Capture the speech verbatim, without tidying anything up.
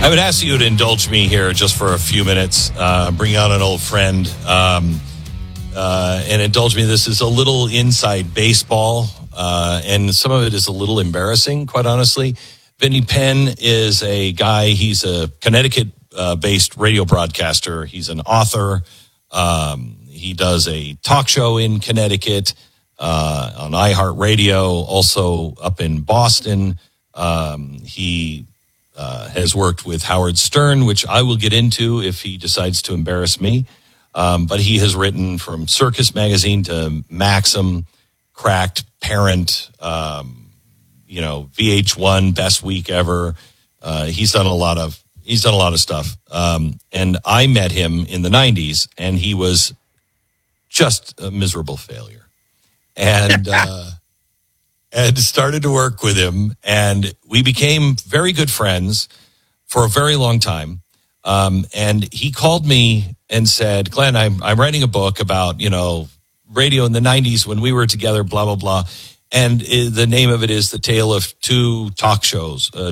I would ask you to indulge me here just for a few minutes, uh, bring out an old friend, um, uh, and indulge me. This is a little inside baseball, uh, and some of it is a little embarrassing, quite honestly. Vinny Penn is a guy, he's a Connecticut-based radio broadcaster. He's an author. Um, he does a talk show in Connecticut uh, on iHeartRadio, also up in Boston. Um, he... Uh, has worked with Howard Stern, which I will get into if he decides to embarrass me. Um, but he has written from Circus Magazine to Maxim, Cracked, Parent, um, you know, V H one, Best Week Ever. Uh, he's done a lot of he's done a lot of stuff. Um, and I met him in the nineties, and he was just a miserable failure. And uh, and started to work with him, and we became very good friends for a very long time. Um, and he called me and said, Glenn, I'm, I'm writing a book about, you know, radio in the nineties when we were together, blah, blah, blah. And uh, the name of it is The Tale of Two Talk Shows, uh,